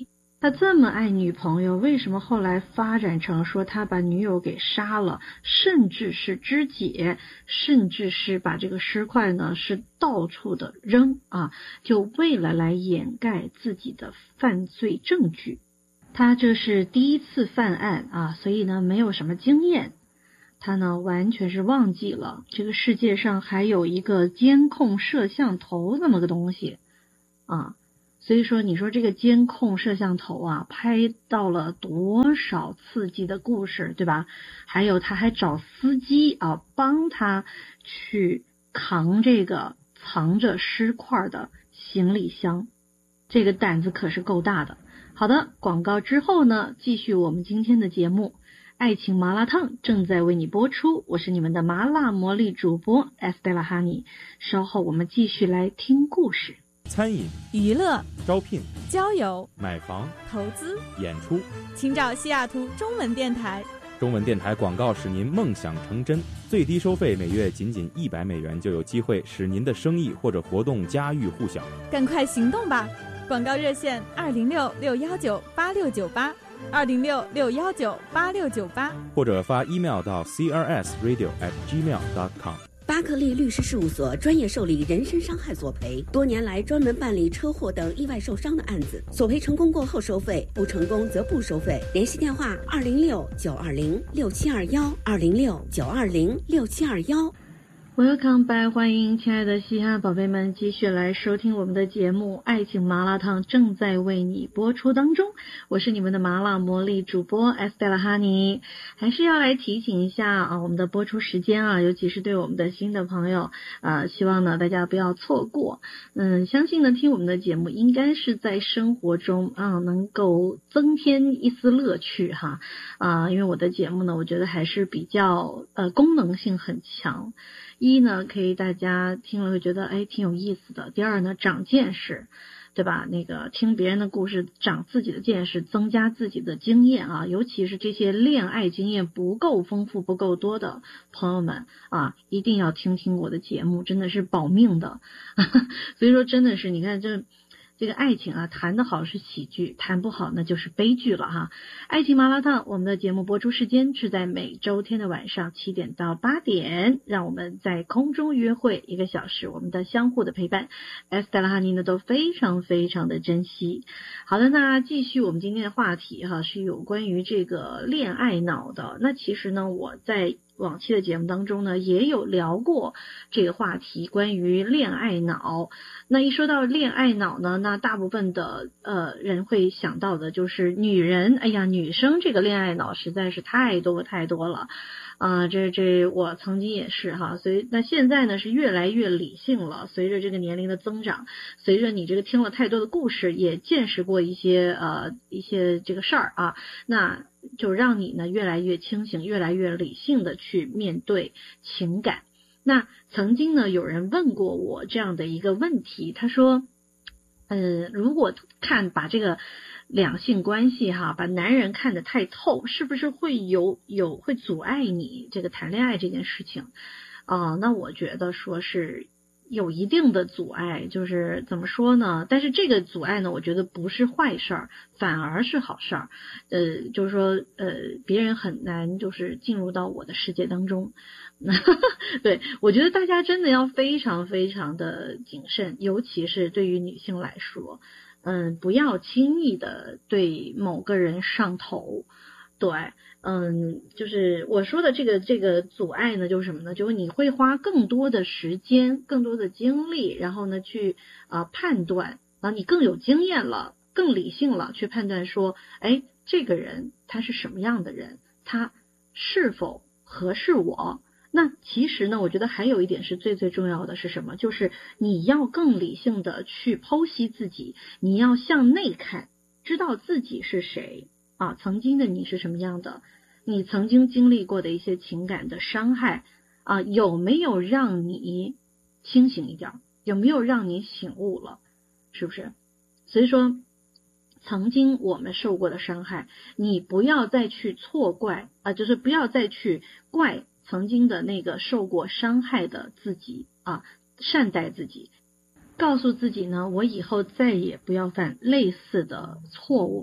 他这么爱女朋友，为什么后来发展成说他把女友给杀了，甚至是肢解，甚至是把这个尸块呢是到处的扔啊，就为了来掩盖自己的犯罪证据。他这是第一次犯案啊，所以呢没有什么经验，他呢完全是忘记了这个世界上还有一个监控摄像头这么个东西啊。所以说你说这个监控摄像头啊拍到了多少刺激的故事，对吧？还有他还找司机啊帮他去扛这个藏着尸块的行李箱，这个胆子可是够大的。好的，广告之后呢，继续我们今天的节目，爱情麻辣烫正在为你播出，我是你们的麻辣魔力主播 Estella Honey， 稍后我们继续来听故事。 餐饮、 娱乐、 招聘、 交友、 买房、 投资、 演出， 请找西雅图中文电台。 中文电台广告使您梦想成真，最低收费每月仅仅一百美元，就有机会使您的生意或者活动家喻户晓。 赶快行动吧！广告热线二零六六幺九八六九八，二零六六幺九八六九八， 或者发 email 到 c r s radio at gmail dot com。 巴克利律师事务所专业受理人身伤害索赔，多年来专门办理车祸等意外受伤的案子，索赔成功过后收费，不成功则不收费。联系电话二零六九二零六七二幺，二零六九二零六七二幺。 Welcome back， 欢迎亲爱的嘻哈宝贝们继续来收听我们的节目，爱情麻辣烫正在为你播出当中，我是你们的麻辣魔力主播 Estella Honey。 还是要来提醒一下啊，我们的播出时间啊，尤其是对我们的新的朋友啊，希望呢大家不要错过。嗯，相信呢听我们的节目应该是在生活中啊能够增添一丝乐趣哈啊，因为我的节目呢我觉得还是比较呃功能性很强。一呢，可以大家听了会觉得哎挺有意思的。第二呢，长见识，对吧？那个听别人的故事，长自己的见识，增加自己的经验啊。尤其是这些恋爱经验不够丰富、不够多的朋友们啊，一定要听听我的节目，真的是保命的。所以说，真的是你看这。这个爱情啊，谈得好是喜剧，谈不好那就是悲剧了哈。爱情麻辣烫，我们的节目播出时间是在每周天的晚上七点到八点，让我们在空中约会一个小时，我们的相互的陪伴 Estella Honey 呢都非常非常的珍惜。好的，那继续我们今天的话题哈，是有关于这个恋爱脑的。那其实呢，我在往期的节目当中呢也有聊过这个话题，关于恋爱脑。那一说到恋爱脑呢，那大部分的呃人会想到的就是女人，哎呀女生这个恋爱脑实在是太多太多了啊、呃，这这我曾经也是哈，所以那现在呢是越来越理性了，随着这个年龄的增长，随着你这个听了太多的故事，也见识过一些呃一些这个事儿啊，那就让你呢越来越清醒，越来越理性的去面对情感。那曾经呢有人问过我这样的一个问题，他说呃如果看把这个两性关系哈，把男人看得太透，是不是会有有会阻碍你这个谈恋爱这件事情啊、呃？那我觉得说是有一定的阻碍，就是怎么说呢？但是这个阻碍呢，我觉得不是坏事儿，反而是好事儿。呃，就是说，呃，别人很难就是进入到我的世界当中。对，我觉得大家真的要非常非常的谨慎，尤其是对于女性来说，嗯，不要轻易的对某个人上头。对，嗯，就是我说的这个这个阻碍呢，就是什么呢？就是你会花更多的时间、更多的精力，然后呢去啊、呃、判断，啊你更有经验了，更理性了，去判断说，哎，这个人他是什么样的人，他是否合适我？那其实呢，我觉得还有一点是最最重要的是什么？就是你要更理性的去剖析自己，你要向内看，知道自己是谁。啊，曾经的你是什么样的？你曾经经历过的一些情感的伤害啊，有没有让你清醒一点？有没有让你醒悟了？是不是？所以说，曾经我们受过的伤害，你不要再去错怪啊，就是不要再去怪曾经的那个受过伤害的自己啊，善待自己，告诉自己呢，我以后再也不要犯类似的错误了。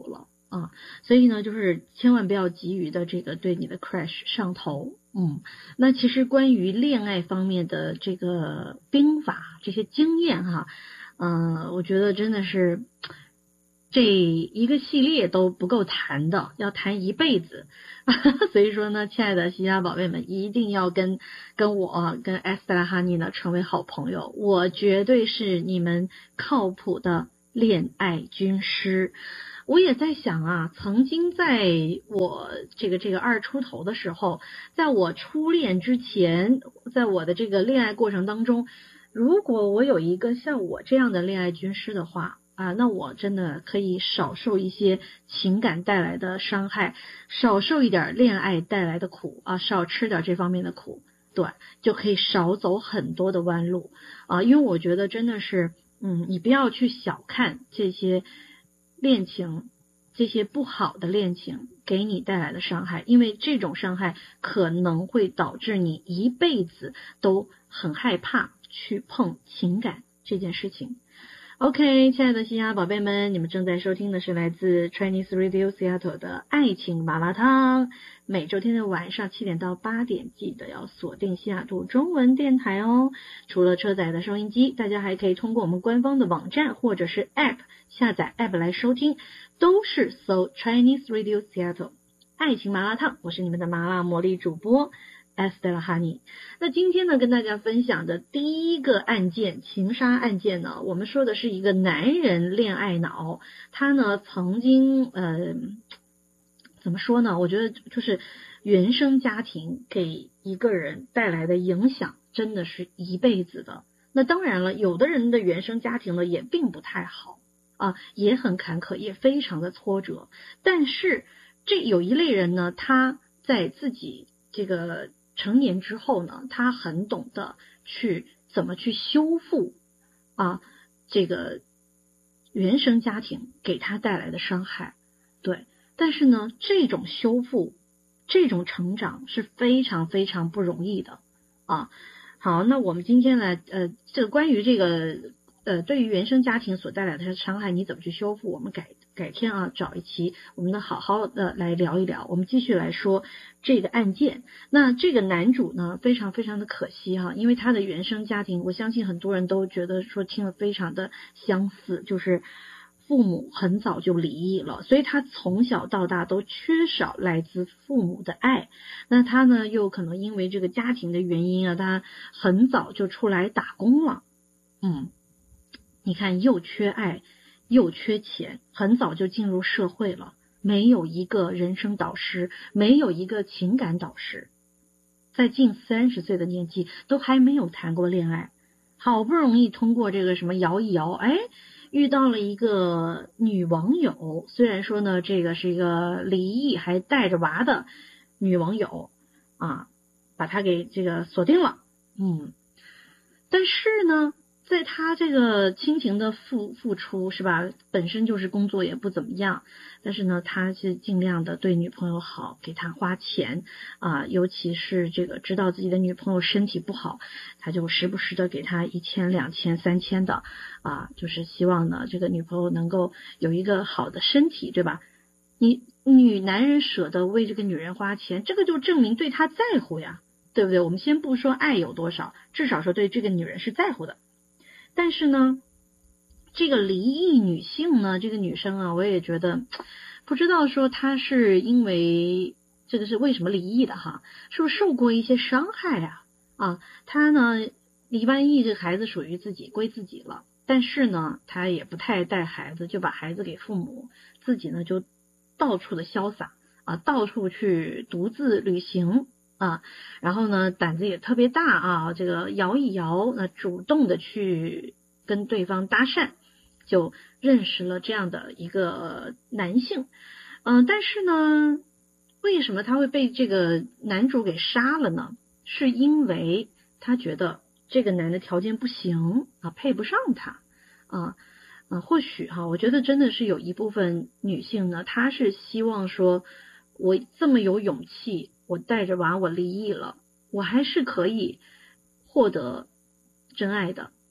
啊，所以呢，就是千万不要急于的这个对你的 crush 上头。嗯，那其实关于恋爱方面的这个兵法这些经验哈，嗯、呃，我觉得真的是这一个系列都不够谈的，要谈一辈子。所以说呢，亲爱的西亚宝贝们，一定要跟跟我跟 Esther Honey 呢成为好朋友，我绝对是你们靠谱的恋爱军师。我也在想啊，曾经在我这个这个二出头的时候，在我初恋之前，在我的这个恋爱过程当中，如果我有一个像我这样的恋爱军师的话啊，那我真的可以少受一些情感带来的伤害，少受一点恋爱带来的苦啊，少吃点这方面的苦，对，就可以少走很多的弯路啊。因为我觉得真的是，嗯，你不要去小看这些恋情，这些不好的恋情给你带来的伤害，因为这种伤害可能会导致你一辈子都很害怕去碰情感这件事情。OK， 亲爱的西亚宝贝们，你们正在收听的是来自 Chinese Radio Seattle 的爱情麻辣烫，每周天的晚上七点到八点，记得要锁定西雅图中文电台哦。除了车载的收音机，大家还可以通过我们官方的网站或者是 App 下载 App 来收听，都是搜 Chinese Radio Seattle 爱情麻辣烫，我是你们的麻辣魔力主播Esther Honey。 那今天呢，跟大家分享的第一个案件，情杀案件呢，我们说的是一个男人恋爱脑，他呢曾经呃怎么说呢，我觉得就是原生家庭给一个人带来的影响真的是一辈子的。那当然了，有的人的原生家庭呢也并不太好啊，也很坎坷，也非常的挫折，但是这有一类人呢，他在自己这个成年之后呢，他很懂得去怎么去修复啊这个原生家庭给他带来的伤害。对，但是呢，这种修复，这种成长是非常非常不容易的啊。好，那我们今天来呃，这个关于这个呃，对于原生家庭所带来的伤害，你怎么去修复？我们改改天啊，找一期我们的好好的来聊一聊。我们继续来说这个案件。那这个男主呢，非常非常的可惜哈、啊，因为他的原生家庭，我相信很多人都觉得说听了非常的相似，就是父母很早就离异了，所以他从小到大都缺少来自父母的爱。那他呢，又可能因为这个家庭的原因啊，他很早就出来打工了。嗯。你看，又缺爱又缺钱，很早就进入社会了，没有一个人生导师，没有一个情感导师，在近三十岁的年纪都还没有谈过恋爱，好不容易通过这个什么摇一摇，哎，遇到了一个女网友，虽然说呢这个是一个离异还带着娃的女网友啊，把她给这个锁定了。嗯，但是呢，在他这个亲情的付付出是吧，本身就是工作也不怎么样，但是呢他是尽量的对女朋友好，给他花钱啊，尤其是这个知道自己的女朋友身体不好，他就时不时的给他一千两千三千的啊，就是希望呢这个女朋友能够有一个好的身体，对吧？你女男人舍得为这个女人花钱，这个就证明对他在乎呀，对不对？我们先不说爱有多少，至少说对这个女人是在乎的。但是呢，这个离异女性呢，这个女生啊，我也觉得不知道说她是因为这个是为什么离异的哈，是不是受过一些伤害呀？啊，她呢离完异，这个孩子属于自己，归自己了，但是呢，她也不太带孩子，就把孩子给父母，自己呢就到处的潇洒啊，到处去独自旅行。啊，然后呢，胆子也特别大啊，这个摇一摇，那主动的去跟对方搭讪，就认识了这样的一个男性。嗯、呃，但是呢，为什么他会被这个男主给杀了呢？是因为他觉得这个男的条件不行啊，配不上他啊。呃，或许哈、啊，我觉得真的是有一部分女性呢，她是希望说，我这么有勇气。我带着娃我离异了，我还是可以获得真爱的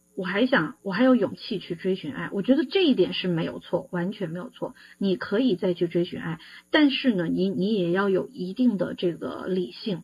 我还想我还有勇气去追寻爱，我觉得这一点是没有错，完全没有错，你可以再去追寻爱，但是呢你你也要有一定的这个理性。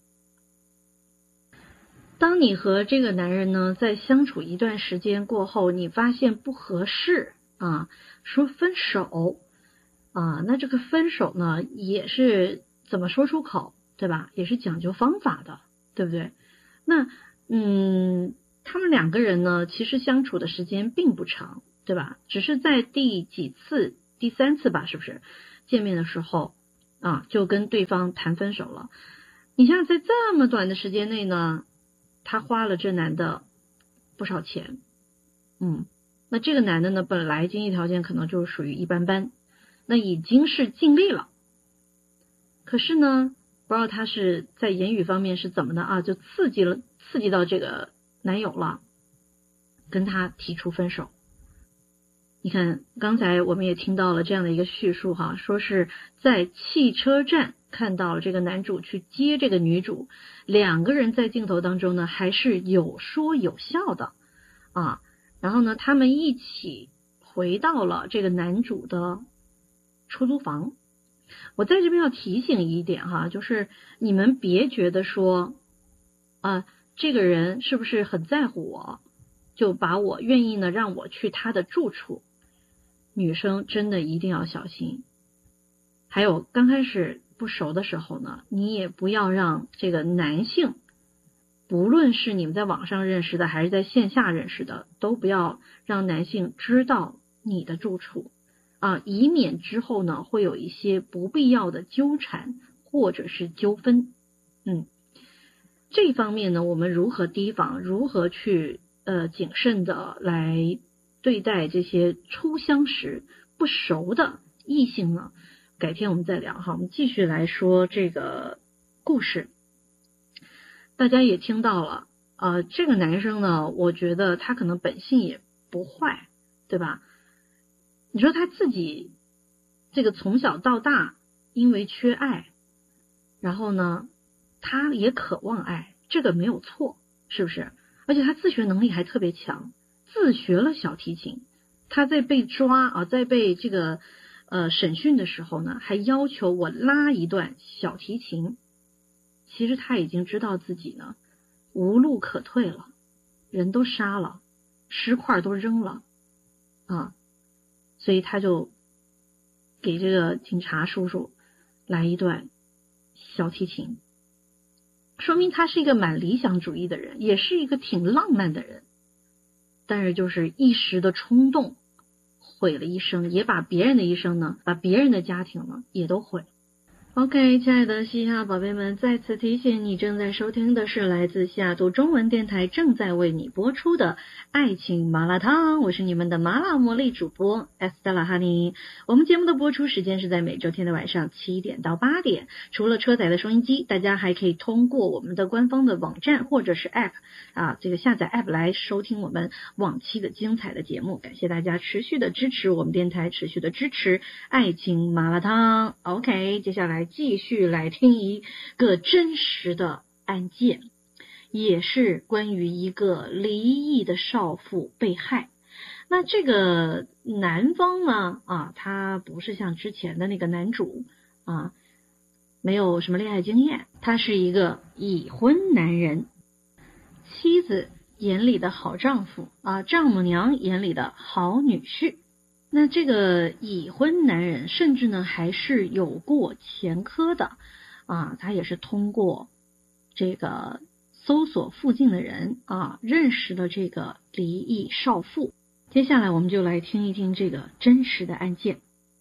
当你和这个男人呢在相处一段时间过后，你发现不合适啊，说分手啊，那这个分手呢也是怎么说出口，对吧？也是讲究方法的，对不对？那嗯他们两个人呢其实相处的时间并不长，对吧？只是在第几次第三次吧，是不是见面的时候啊就跟对方谈分手了。你想想在这么短的时间内呢，他花了这男的不少钱，嗯，那这个男的呢本来经济条件可能就是属于一般般，那已经是尽力了，可是呢不知道他是在言语方面是怎么的啊，就刺激了刺激到这个男友了，跟他提出分手。你看刚才我们也听到了这样的一个叙述哈，说是在汽车站看到了这个男主去接这个女主，两个人在镜头当中呢还是有说有笑的啊，然后呢他们一起回到了这个男主的出租房。我在这边要提醒一点哈，就是你们别觉得说啊这个人是不是很在乎我，就把我愿意呢让我去他的住处。女生真的一定要小心。还有刚开始不熟的时候呢，你也不要让这个男性，不论是你们在网上认识的还是在线下认识的，都不要让男性知道你的住处啊，以免之后呢会有一些不必要的纠缠或者是纠纷。嗯，这方面呢我们如何提防，如何去呃谨慎的来对待这些初相识不熟的异性呢，改天我们再聊哈。我们继续来说这个故事。大家也听到了呃，这个男生呢我觉得他可能本性也不坏，对吧？你说他自己这个从小到大因为缺爱，然后呢他也渴望爱，这个没有错，是不是？而且他自学能力还特别强，自学了小提琴。他在被抓啊，在被这个呃审讯的时候呢，还要求我拉一段小提琴。其实他已经知道自己呢无路可退了，人都杀了，尸块都扔了啊，所以他就给这个警察叔叔来一段小提琴，说明他是一个蛮理想主义的人，也是一个挺浪漫的人，但是就是一时的冲动毁了一生，也把别人的一生呢，把别人的家庭呢也都毁了。OK， 亲爱的西亚宝贝们，再次提醒你正在收听的是来自西雅图中文电台正在为你播出的爱情麻辣烫，我是你们的麻辣魔力主播 Estella Honey。 我们节目的播出时间是在每周天的晚上七点到八点，除了车载的收音机，大家还可以通过我们的官方的网站或者是 App 啊，这个下载 App 来收听我们往期的精彩的节目。感谢大家持续的支持我们电台，持续的支持爱情麻辣烫。 OK， 接下来继续来听一个真实的案件，也是关于一个离异的少妇被害。那这个男方呢啊，他不是像之前的那个男主啊，没有什么恋爱经验，他是一个已婚男人，妻子眼里的好丈夫啊，丈母娘眼里的好女婿。那这个已婚男人甚至呢还是有过前科的啊，他也是通过这个搜索附近的人啊，认识了这个离异少妇。接下来我们就来听一听这个真实的案件。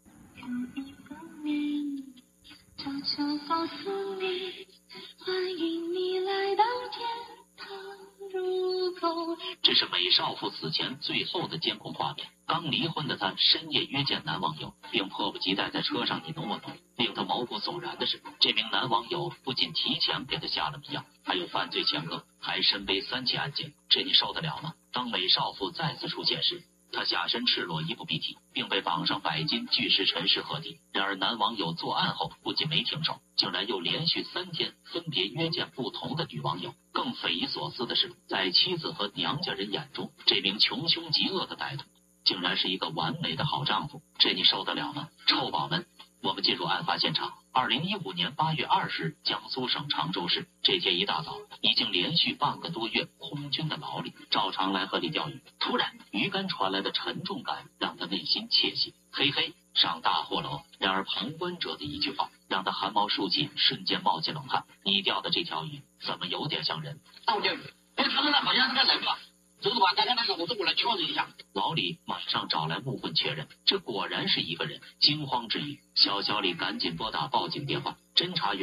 悄悄告诉你，欢迎你来到天堂入口。 这是美少妇死前最后的监控画面。刚离婚的她深夜约见男网友，并迫不及待在车上你侬我侬。令她毛骨悚然的是，这名男网友不仅提前给她下了迷药，还有犯罪前科，还身背三起案件，这你受得了吗？当美少妇再次出现时， 他下身赤裸，衣不蔽体，并被绑上百斤巨石陈氏合体。然而男网友作案后不仅没停手，竟然又连续三天分别约见不同的女网友。更匪夷所思的是，在妻子和娘家人眼中，这名穷凶极恶的歹徒竟然是一个完美的好丈夫，这你受得了吗？臭宝们！我们进入案发现场。二零一五年八月二十日，江苏省常州市。这天一大早，已经连续半个多月空军的劳力，照常来河里钓鱼。突然，鱼竿传来的沉重感让他内心窃喜，嘿嘿，上大货喽！然而旁观者的一句话让他汗毛竖起，瞬间冒起冷汗。你钓的这条鱼怎么有点像人？ 大钓鱼，哎，看着那好像是个人吧？走走吧，大家那个我走过来确认一下。 老李马上找来木棍确认，这果然是一个人。惊慌之余，小小李赶紧拨打报警电话。侦查员